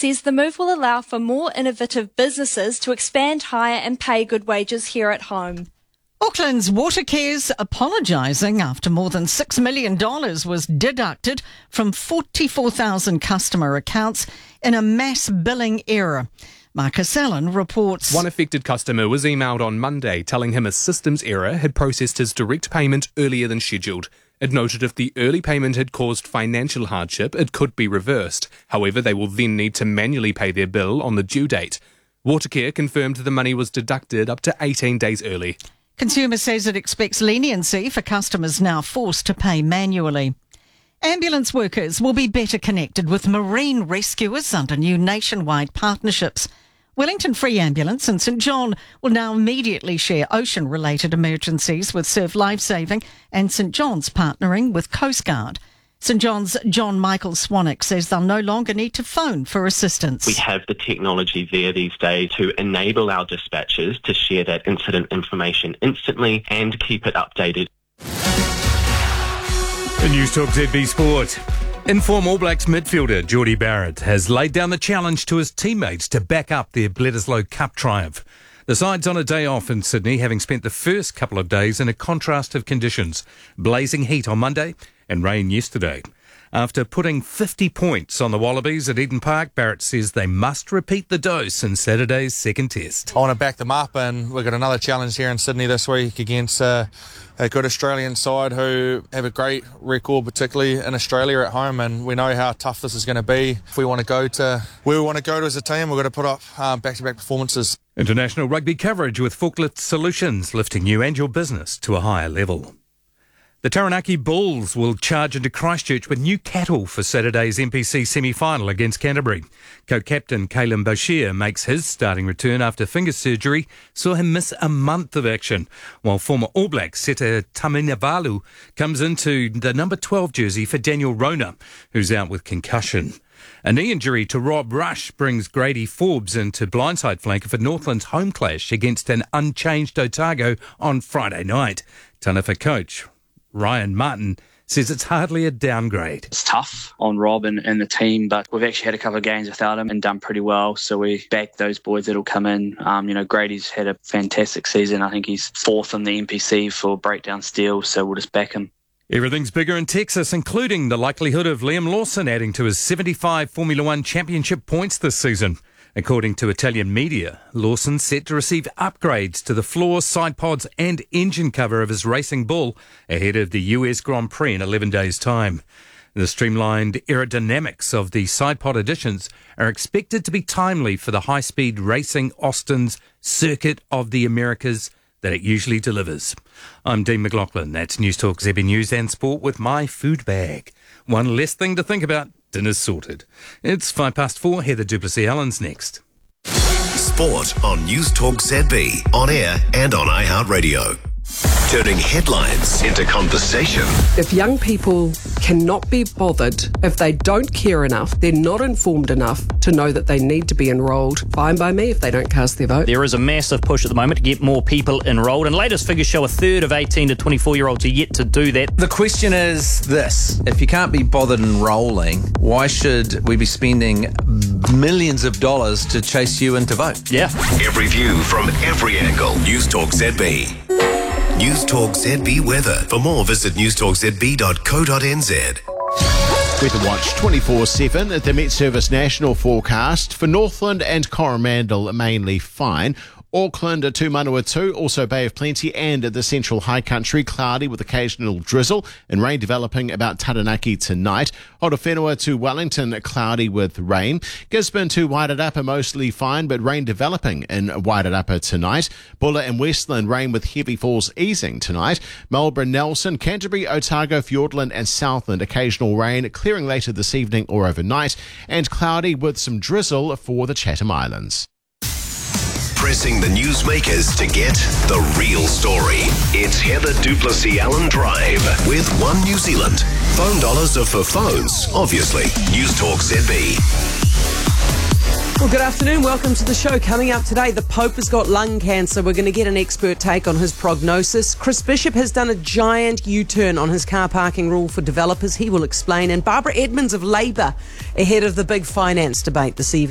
says the move will allow for more innovative businesses to expand, hire and pay good wages here at home. Auckland's Watercare's apologising after more than $6 million was deducted from 44,000 customer accounts in a mass billing error. Marcus Allen reports. One affected customer was emailed on Monday telling him a systems error had processed his direct payment earlier than scheduled. It noted if the early payment had caused financial hardship, it could be reversed. However, they will then need to manually pay their bill on the due date. Watercare confirmed the money was deducted up to 18 days early. Consumer says it expects leniency for customers now forced to pay manually. Ambulance workers will be better connected with marine rescuers under new nationwide partnerships. Wellington Free Ambulance and St John will now immediately share ocean-related emergencies with Surf Lifesaving, and St John's partnering with Coast Guard. St John's John Michael Swanwick says they'll no longer need to phone for assistance. We have the technology there these days to enable our dispatchers to share that incident information instantly and keep it updated. The News Talk ZB Sport. Inform All Blacks midfielder Jordie Barrett has laid down the challenge to his teammates to back up their Bledisloe Cup triumph. The side's on a day off in Sydney, having spent the first couple of days in a contrast of conditions. Blazing heat on Monday and rain yesterday. After putting 50 points on the Wallabies at Eden Park, Barrett says they must repeat the dose in Saturday's second test. I want to back them up, and we've got another challenge here in Sydney this week against a good Australian side who have a great record, particularly in Australia at home, and we know how tough this is going to be. If we want to go to where we want to go to as a team, we've got to put up back-to-back performances. International rugby coverage with Forklift Solutions, lifting you and your business to a higher level. The Taranaki Bulls will charge into Christchurch with new cattle for Saturday's NPC semi-final against Canterbury. Co-captain Kalen Bashir makes his starting return after finger surgery saw him miss a month of action, while former All Black Seta Taminavalu comes into the number 12 jersey for Daniel Rona, who's out with concussion. A knee injury to Rob Rush brings Grady Forbes into blindside flanker for Northland's home clash against an unchanged Otago on Friday night. Taniwha coach Ryan Martin says it's hardly a downgrade. It's tough on Rob and the team, but we've actually had a couple of games without him and done pretty well. So we back those boys that'll come in. Grady's had a fantastic season. I think he's fourth on the NPC for breakdown steals, so we'll just back him. Everything's bigger in Texas, including the likelihood of Liam Lawson adding to his 75 Formula One championship points this season. According to Italian media, Lawson's set to receive upgrades to the floor, side pods and engine cover of his racing bull ahead of the US Grand Prix in 11 days' time. The streamlined aerodynamics of the side pod additions are expected to be timely for the high-speed racing Austin's Circuit of the Americas that it usually delivers. I'm Dean McLaughlin. That's News Talk ZB News and Sport with my food bag. One less thing to think about. Dinner's sorted. It's 4:05. Heather Duplessis-Allen's next. Sport on News Talk ZB, on air and on iHeartRadio. Turning headlines into conversation. If young people cannot be bothered, if they don't care enough, they're not informed enough to know that they need to be enrolled, fine by me if they don't cast their vote. There is a massive push at the moment to get more people enrolled, and latest figures show a third of 18 to 24-year-olds are yet to do that. The question is this: if you can't be bothered enrolling, why should we be spending millions of dollars to chase you in to vote? Yeah. Every view from every angle. News Talk ZB. News Talk ZB weather. For more, visit newstalkzb.co.nz. Weather Watch 24/7 at the Met Service National Forecast. For Northland and Coromandel, mainly fine. Auckland to Manawatu, also Bay of Plenty, and the Central High Country, cloudy with occasional drizzle and rain developing about Taranaki tonight. Horowhenua to Wellington, cloudy with rain. Gisborne to Wairarapa, mostly fine, but rain developing in Wairarapa tonight. Bulla and Westland, rain with heavy falls easing tonight. Marlborough, Nelson, Canterbury, Otago, Fiordland and Southland, occasional rain, clearing later this evening or overnight, and cloudy with some drizzle for the Chatham Islands. Pressing the newsmakers to get the real story. It's Heather Duplessis-Allen Drive with One New Zealand. Phone dollars are for phones, obviously. News Talk ZB. Well, good afternoon. Welcome to the show. Coming up today, the Pope has got lung cancer. We're going to get an expert take on his prognosis. Chris Bishop has done a giant U-turn on his car parking rule for developers. He will explain. And Barbara Edmonds of Labour ahead of the big finance debate this evening.